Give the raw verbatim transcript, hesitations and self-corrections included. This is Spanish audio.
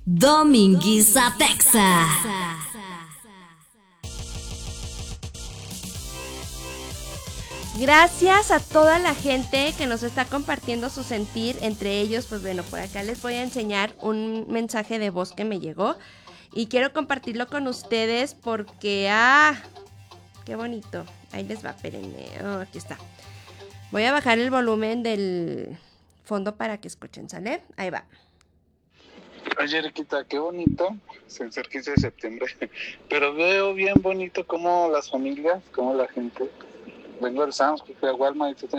Dominguiza Texa. Gracias a toda la gente que nos está compartiendo su sentir. Entre ellos, pues bueno, por acá les voy a enseñar un mensaje de voz que me llegó y quiero compartirlo con ustedes porque, ah, qué bonito. Ahí les va, espérenme. Oh, aquí está. Voy a bajar el volumen del fondo para que escuchen, ¿sale? Ahí va. Oye, Riquita, qué bonito, sin ser quince de septiembre, pero veo bien bonito cómo las familias, cómo la gente. Vengo del Sam's, que fui a Walmart y